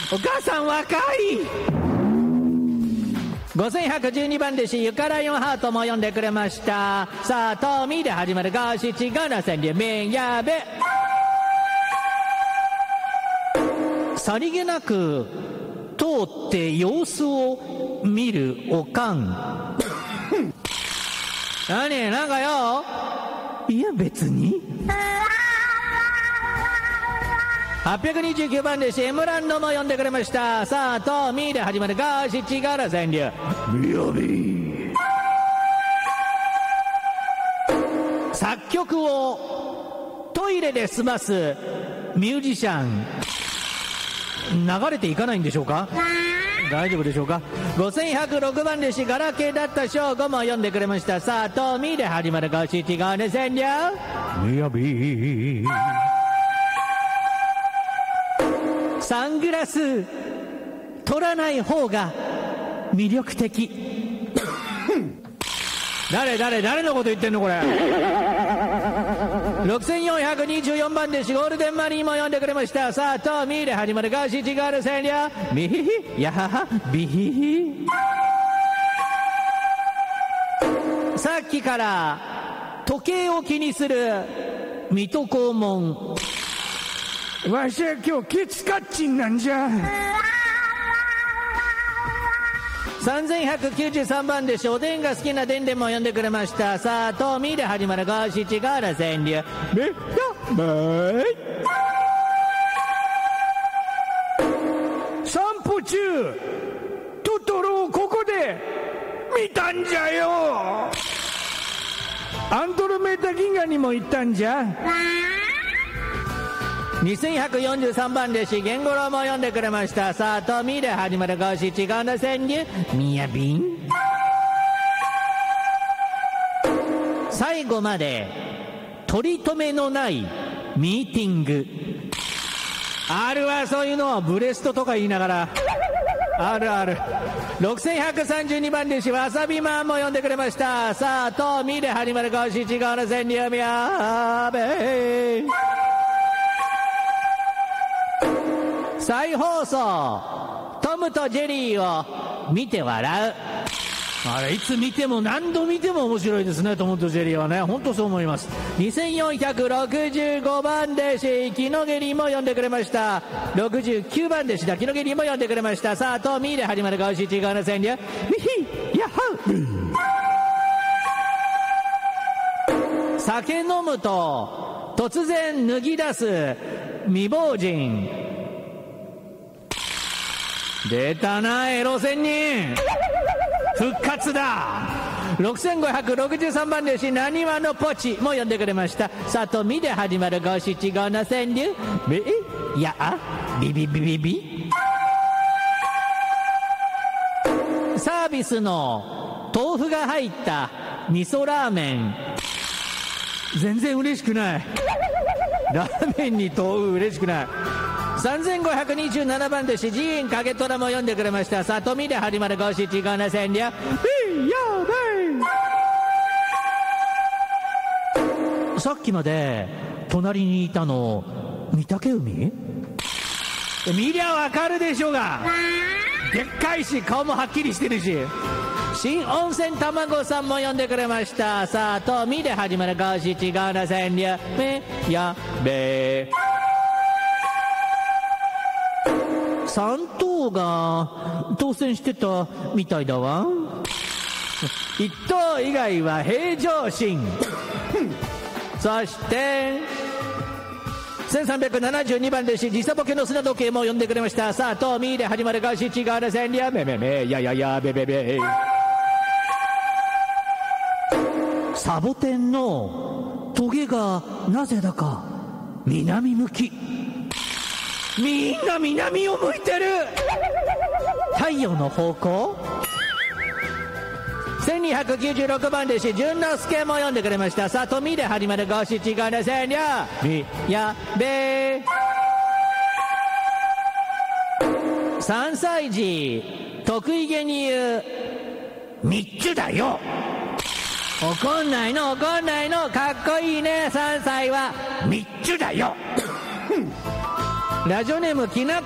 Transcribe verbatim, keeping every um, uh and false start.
お母さん若い。ごせんひゃくじゅうにばん弟子ゆからよんハートも読んでくれました。さあトミーで始まる五七五の川柳めんやべ。さりげなく通って様子を見るおかん何なんかよ。いや別に。はっぴゃくにじゅうきゅうばん弟子エムランドも読んでくれました。さあトミーで始まる五七五の川柳みやび。作曲をトイレで済ますミュージシャン、流れていかないんでしょうか。大丈夫でしょうか。ごせんひゃくろくばん弟子ガラケーだった正吾も読んでくれました。さあトミーで始まる五七五の川柳みやび。サングラス取らない方が魅力的誰誰誰のこと言ってんのこれ。ろくせんよんひゃくにじゅうよんばん弟子ゴールデンマリーも読んでくれました。さあトミーで始まる五七五の川柳ミヒヒヤハハビヒヒ。さっきから時計を気にする水戸黄門、わしは今日ケツカッチンなんじゃ。さんぜんひゃくきゅうじゅうさんばん弟子おでんが好きなでんでんも読んでくれました。さあトミーで始まる五七五の川柳めっやばい。散歩中トトロをここで見たんじゃよ。アンドロメダ銀河にも行ったんじゃ。にせんひゃくよんじゅうさんばん弟子源五郎も読んでくれました。さあトミーで始まる五七五の川柳みやびん。最後まで取り留めのないミーティングあるわ。そういうのはブレストとか言いながらあるある。ろくせんひゃくさんじゅうにばん弟子わさびマンも読んでくれました。さあトミーで始まる五七五の川柳みやべ。再放送トムとジェリーを見て笑う。あれいつ見ても何度見ても面白いですね、トムとジェリーはね。本当そう思います。にせんよんひゃくろくじゅうごばん弟子キノゲリも読んでくれました。ろくじゅうきゅうばん弟子だキノゲリも読んでくれました。さあトミーで始まる五七五の川柳ミヒヤッハウ。酒飲むと突然脱ぎ出す未亡人。出たなエロ仙人復活だ。ろくせんごひゃくろくじゅうさんばん弟子なにわのポチも読んでくれました。さとみで始まる五七五の川柳みやビビビビビ。サービスの豆腐が入った味噌ラーメン全然嬉しくない。ラーメンに豆腐嬉しくない。さんぜんごひゃくにじゅうななばん弟子寺院影虎も読んでくれました。さとみで始まる五七五の川柳みやべ。さっきまで隣にいたの御嶽海見りゃわかるでしょうが、でっかいし顔もはっきりしてるし。新温泉卵さんも読んでくれました。さあとみで始まる五七五の川柳みやべ。さんとうが当選してたみたいだわ。いっとう以外は平常心そしてせんさんびゃくななじゅうにばん弟子時差ボケの砂時計も読んでくれました。さあトミーで始まる五七五の川柳めめめやややべべべ。サボテンのトゲがなぜだか南向き。みんな南を向いてる。太陽の方向。せんにひゃくきゅうじゅうろくばん弟子淳之介も読んでくれました。さとみで始まる五七五の川柳みやべ。さんさい児得意げに言うみっつだよ。怒んないの怒んないのかっこいいね。さんさいはみっつだよ。ラジオネームきな